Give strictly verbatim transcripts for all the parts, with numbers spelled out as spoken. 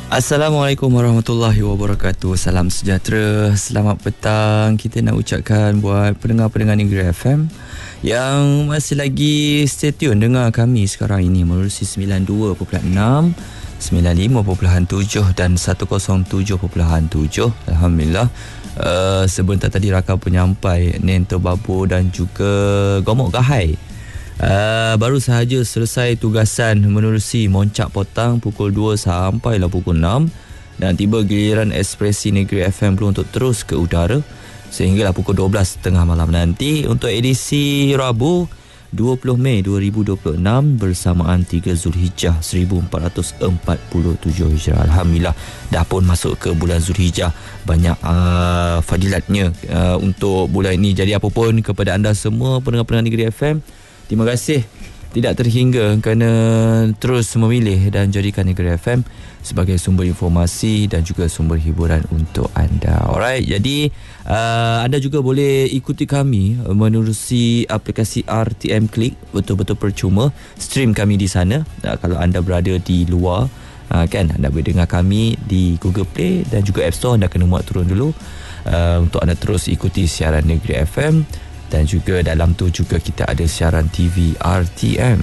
Assalamualaikum warahmatullahi wabarakatuh. Salam sejahtera, selamat petang. Kita nak ucapkan buat pendengar-pendengar Negeri F M yang masih lagi stay tune dengar kami sekarang ini melalui sembilan puluh dua perpuluhan enam, sembilan puluh lima perpuluhan tujuh dan seratus tujuh perpuluhan tujuh. Alhamdulillah. Uh, sebentar tadi rakam penyampai Nen Terbabur dan juga Gomok Gahai Uh, baru sahaja selesai tugasan menerusi Moncak Potang pukul dua sampailah pukul enam, dan tiba giliran Ekspresi Negeri F M perlu untuk terus ke udara sehinggalah pukul dua belas tiga puluh malam nanti untuk edisi Rabu dua puluh Mei dua ribu dua puluh enam bersamaan tiga Zulhijjah seribu empat ratus empat puluh tujuh Hijrah. Alhamdulillah dah pun masuk ke bulan Zulhijjah. Banyak uh, fadilatnya uh, untuk bulan ini. Jadi apapun kepada anda semua pendengar-pendengar Negeri F M, terima kasih tidak terhingga kerana terus memilih dan jadikan Negeri F M sebagai sumber informasi dan juga sumber hiburan untuk anda. Alright, jadi uh, anda juga boleh ikuti kami menerusi aplikasi R T M Click, betul-betul percuma. Stream kami di sana. Uh, kalau anda berada di luar, uh, kan anda boleh dengar kami di Google Play dan juga App Store. Anda kena muat turun dulu uh, untuk anda terus ikuti siaran Negeri F M. Dan juga dalam tu juga kita ada siaran T V R T M.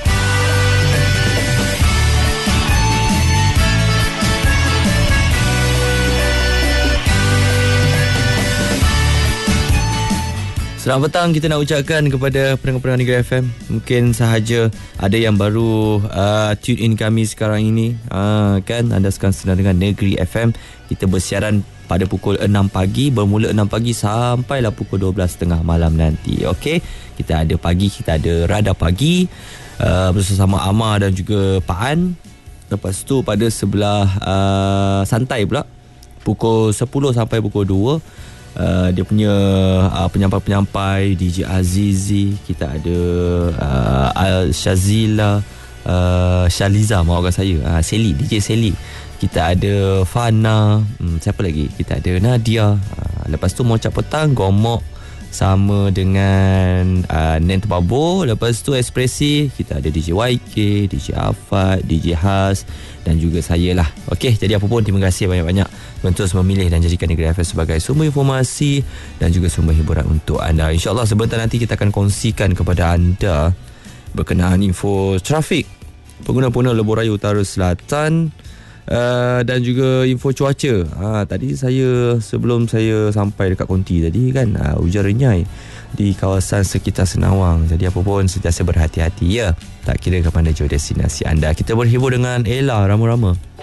Selamat petang kita nak ucapkan kepada pendengar-pendengar Negeri F M. Mungkin sahaja ada yang baru uh, tune in kami sekarang ini. Uh, kan anda sekarang sedang dengan Negeri F M. Kita bersiaran pada pukul enam pagi, bermula enam pagi sampailah pukul dua belas tiga puluh malam nanti. Okey, kita ada pagi, kita ada Radar Pagi uh, bersama Amar dan juga Pak An. Lepas tu pada sebelah uh, santai pula pukul sepuluh sampai pukul dua, uh, dia punya uh, penyampai-penyampai D J Azizi, kita ada uh, Al Shazila, uh, Shaliza, maafkan saya, uh, Seli, D J Seli. Kita ada Fana, hmm, siapa lagi? Kita ada Nadia. Uh, lepas tu Moncak Petang, Gomok sama dengan uh, Nen Terbabur. Lepas tu Ekspresi, kita ada D J Y K, D J Afad, D J Has dan juga saya lah. Okey, jadi apa pun terima kasih banyak-banyak terus memilih dan jadikan Negeri F M sebagai sumber informasi dan juga sumber hiburan untuk anda. InsyaAllah sebentar nanti kita akan kongsikan kepada anda berkenaan info trafik pengguna-pengguna Lebuh Raya Utara Selatan. Uh, dan juga info cuaca. Ha, tadi saya sebelum saya sampai dekat konti tadi kan, uh, hujan renyai di kawasan sekitar Senawang. Jadi apa pun sentiasa berhati-hati ya. Tak kira ke mana jauh destinasi anda. Kita berhibur dengan Ella Rama-Rama.